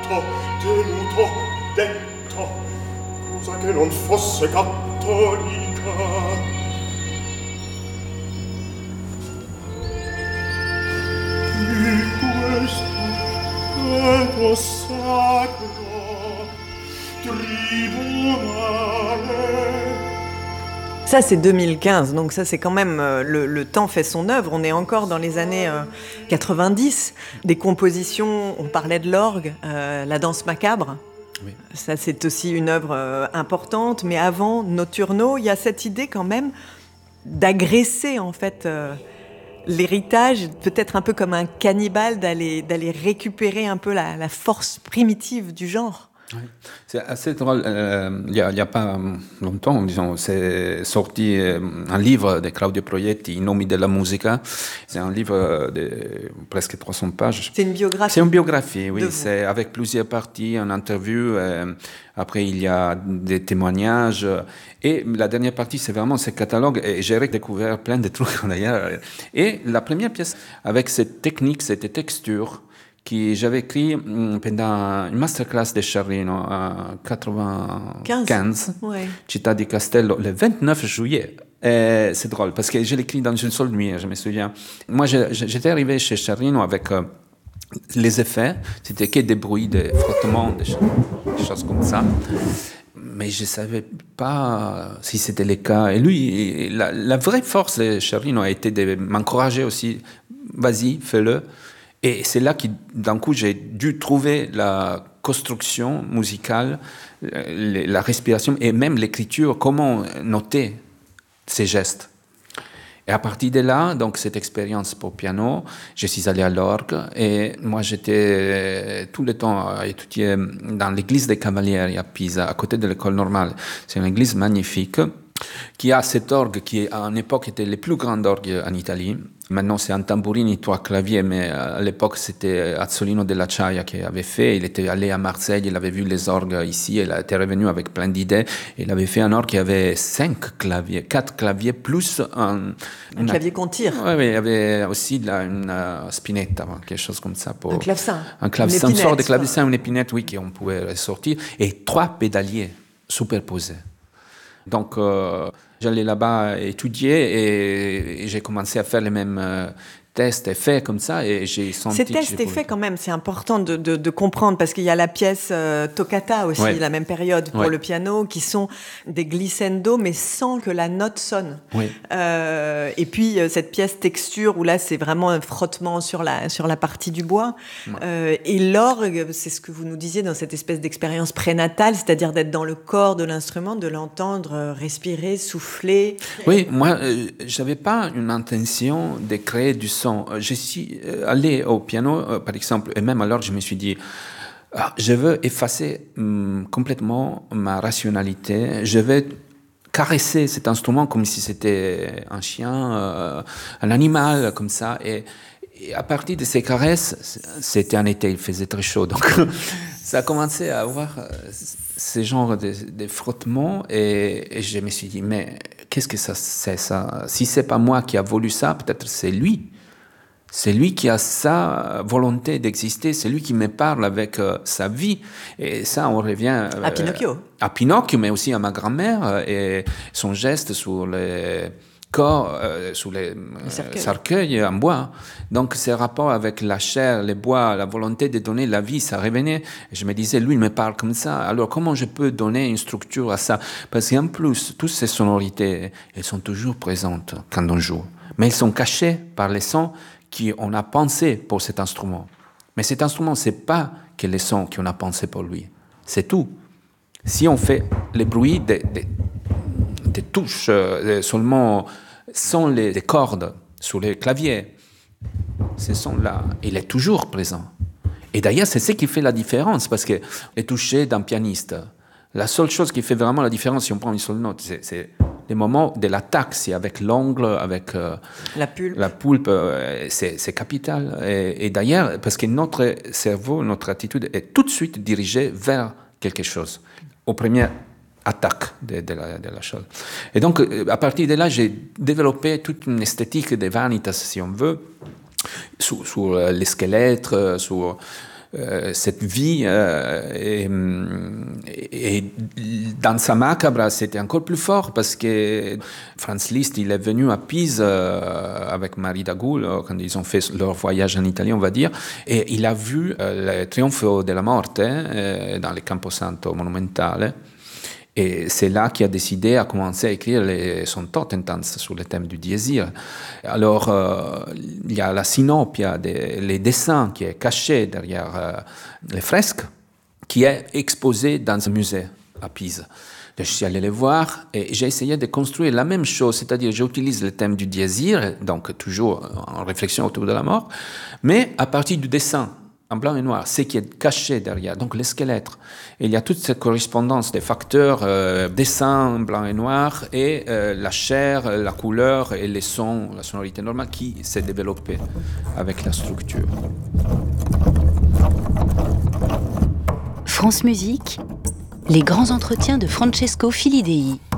fatto, tenuto, detto, cosa che non fosse cattolica. Di questo credo sacro tribunale. Ça, c'est 2015, donc ça, c'est quand même... le temps fait son œuvre. On est encore dans les années 90. Des compositions, on parlait de l'orgue, la danse macabre. Oui. Ça, c'est aussi une œuvre importante. Mais avant, Notturno, il y a cette idée quand même d'agresser, en fait, l'héritage, peut-être un peu comme un cannibale, d'aller récupérer un peu la force primitive du genre. Oui. C'est assez drôle. Il y a pas longtemps, disons, c'est sorti un livre de Claudio Proietti, I nomi della musica. C'est un livre de presque 300 pages. C'est une biographie. C'est une biographie, oui. C'est avec plusieurs parties, une interview. Après, il y a des témoignages. Et la dernière partie, c'est vraiment ce catalogue. Et j'ai redécouvert plein de trucs d'ailleurs. Et la première pièce, avec cette technique, cette texture, que j'avais écrit pendant une masterclass de Sciarrino en 1995, ouais. Città di Castello, le 29 juillet. Et c'est drôle, parce que je l'ai écrit dans une seule nuit, je me souviens. Moi, j'étais arrivé chez Sciarrino avec les effets, c'était que des bruits, des frottements, des choses comme ça. Mais je ne savais pas si c'était le cas. Et lui, la vraie force de Sciarrino a été de m'encourager aussi. Vas-y, fais-le. Et c'est là que, d'un coup, j'ai dû trouver la construction musicale, la respiration et même l'écriture, comment noter ces gestes. Et à partir de là, donc cette expérience pour piano, je suis allé à l'orgue et moi j'étais tout le temps à étudier dans l'église des Cavalieri à Pisa, à côté de l'école normale. C'est une église magnifique qui a cet orgue qui, à une époque, était le plus grand orgue en Italie. Maintenant, c'est un tambourini, 3 claviers, mais à l'époque, c'était Azzolino della Ciaia qui avait fait. Il était allé à Marseille, il avait vu les orgues ici, il était revenu avec plein d'idées. Il avait fait un orgue qui avait 5 claviers, 4 claviers, plus un clavier qu'on tire. Oui, il y avait aussi une spinetta, quelque chose comme ça. Un clavecin. Un clavecin, une sorte de clavecin, une épinette, oui, qu'on pouvait ressortir. Et 3 pédaliers superposés. Donc, j'allais là-bas étudier et j'ai commencé à faire les mêmes tests et faits comme ça et j'ai senti... Ces tests et faits quand même, c'est important de comprendre parce qu'il y a la pièce Toccata aussi, la même période pour le piano, qui sont des glissando mais sans que la note sonne. Oui. Et puis cette pièce Texture où là c'est vraiment un frottement sur la partie du bois. Et l'orgue, c'est ce que vous nous disiez dans cette espèce d'expérience prénatale, c'est-à-dire d'être dans le corps de l'instrument, de l'entendre respirer, souffler. Oui, moi j'avais pas une intention de créer du son. Je suis allé au piano, par exemple, et même alors je me suis dit, je veux effacer complètement ma rationalité, je veux caresser cet instrument comme si c'était un chien, un animal, comme ça. Et à partir de ces caresses, c'était en été, il faisait très chaud, donc ça a commencé à avoir ce genre de frottements et je me suis dit, mais qu'est-ce que c'est ça? Si c'est pas moi qui a voulu ça, peut-être c'est lui. C'est lui qui a sa volonté d'exister, c'est lui qui me parle avec sa vie. Et ça, on revient... à Pinocchio. À Pinocchio, mais aussi à ma grand-mère et son geste sur les corps, sur les cercueils en bois. Donc, ce rapport avec la chair, le bois, la volonté de donner la vie, ça revenait. Et je me disais, lui, il me parle comme ça. Alors, comment je peux donner une structure à ça? Parce qu'en plus, toutes ces sonorités, elles sont toujours présentes quand on joue. Mais elles sont cachées par les sons qu'on a pensé pour cet instrument. Mais cet instrument, ce n'est pas que les sons qu'on a pensé pour lui. C'est tout. Si on fait les bruits des touches seulement sans les cordes sur les claviers, ce son-là, il est toujours présent. Et d'ailleurs, c'est ce qui fait la différence, parce que les touchés d'un pianiste, la seule chose qui fait vraiment la différence si on prend une seule note, c'est les moments de l'attaque, c'est avec l'ongle, avec la pulpe, c'est capital. Et d'ailleurs, parce que notre cerveau, notre attitude est tout de suite dirigée vers quelque chose, aux premières attaques de la chose. Et donc, à partir de là, j'ai développé toute une esthétique de vanitas, si on veut, sur les squelettes, sur cette vie. Et dans sa macabre, c'était encore plus fort parce que Franz Liszt, il est venu à Pise avec Marie Dagoul quand ils ont fait leur voyage en Italie, on va dire, et il a vu le Trionfo della Morte dans le Camposanto monumentale. Et c'est là qu'il a décidé à commencer à écrire son Totentanz sur le thème du désir. Alors, il y a la synopia, les dessins qui est caché derrière les fresques, qui est exposé dans un musée à Pise. Je suis allé les voir et j'ai essayé de construire la même chose, c'est-à-dire j'utilise le thème du désir, donc toujours en réflexion autour de la mort, mais à partir du dessin. En blanc et noir, ce qui est caché derrière, donc le squelette. Et il y a toute cette correspondance des facteurs dessin blanc et noir et la chair, la couleur et les sons, la sonorité normale qui s'est développée avec la structure. France Musique, les grands entretiens de Francesco Filidei.